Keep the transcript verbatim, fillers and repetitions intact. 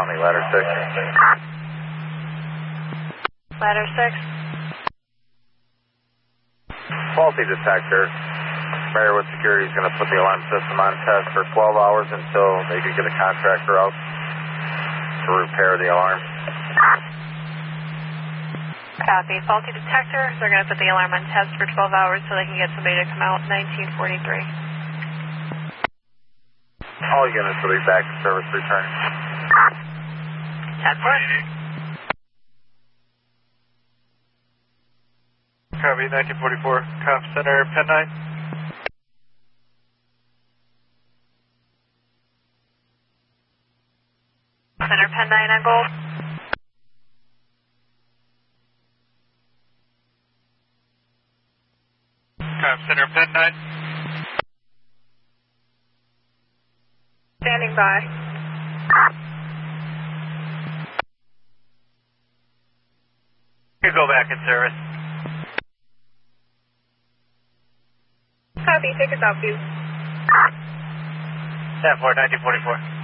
me, ladder six. Ladder six. Faulty detector. Marywood Security is going to put the alarm system on test for twelve hours until they can get a contractor out to repair the alarm. Copy. Faulty detector. They're going to put the alarm on test for twelve hours so they can get somebody to come out. nineteen forty-three. All units will be back to service return. ten four. Copy, nineteen forty-four. Comm Center, Pen nine. Center Pen nine on gold. Comm Center, Pen nine. Standing by. You go back in service. Copy. Take us out, please. ten four, nineteen forty-four.